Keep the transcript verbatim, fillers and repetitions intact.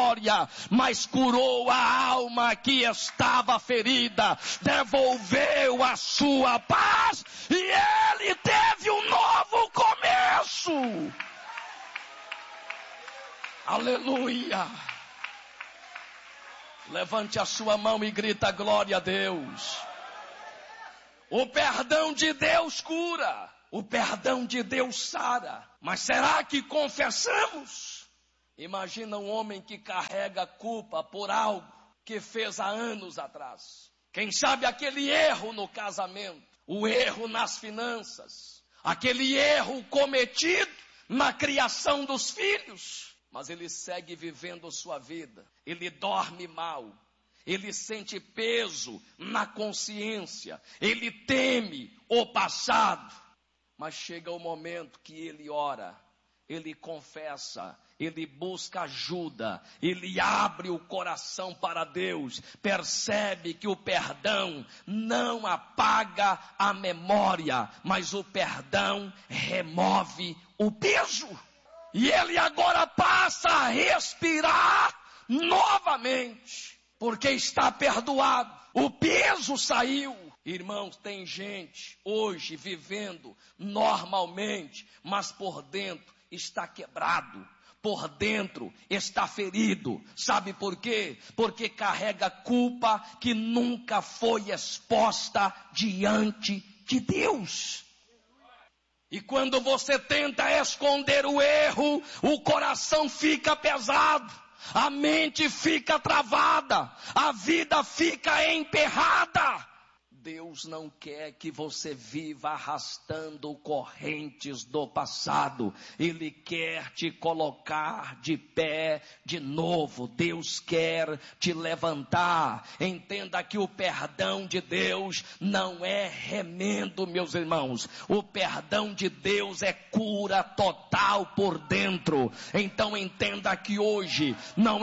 glória, mas curou a alma que estava ferida, devolveu a sua paz e ele teve um novo começo. Aleluia. Levante a sua mão e grita glória a Deus. O perdão de Deus cura. O perdão de Deus sara. Mas será que confessamos? Imagina um homem que carrega culpa por algo que fez há anos atrás. Quem sabe aquele erro no casamento, o erro nas finanças, aquele erro cometido na criação dos filhos. Mas ele segue vivendo sua vida. Ele dorme mal. Ele sente peso na consciência. Ele teme o passado. Mas chega o momento que ele ora. Ele confessa. Ele busca ajuda. Ele abre o coração para Deus. Percebe que o perdão não apaga a memória. Mas o perdão remove o peso. E ele agora passa a respirar novamente, porque está perdoado. O peso saiu. Irmãos, tem gente hoje vivendo normalmente, mas por dentro está quebrado. Por dentro está ferido. Sabe por quê? Porque carrega culpa que nunca foi exposta diante de Deus. E quando você tenta esconder o erro, o coração fica pesado, a mente fica travada, a vida fica emperrada. Deus não quer que você viva arrastando correntes do passado. Ele quer te colocar de pé de novo. Deus quer te levantar. Entenda que o perdão de Deus não é remendo, meus irmãos. O perdão de Deus é cura total por dentro. Então entenda que hoje não